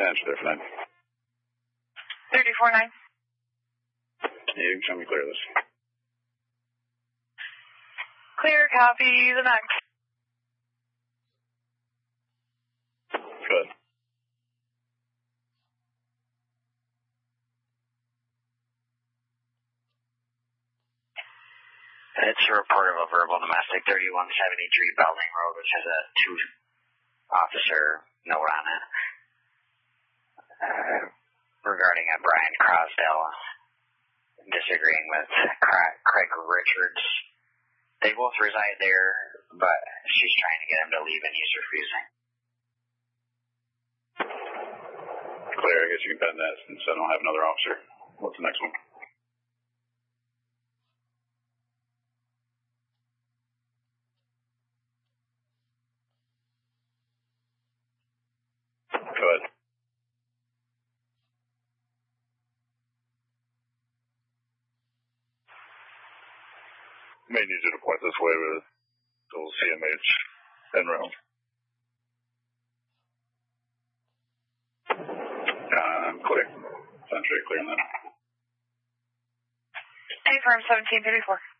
Answer there for that. 34-9. Yeah, you can show me clear this. Clear, copy the max. Good. It's a report of a verbal domestic 3173 Belding Road, which has a 2-officer note on it. Regarding a Brian Crosdale disagreeing with Craig Richards. They both reside there, but she's trying to get him to leave and he's refusing. Clear, I guess you can pen that since I don't have another officer. What's the next one? Go ahead. May need you to point this way with those CMH and round. I'm clear. Sounds very clear on that. A firm 1734.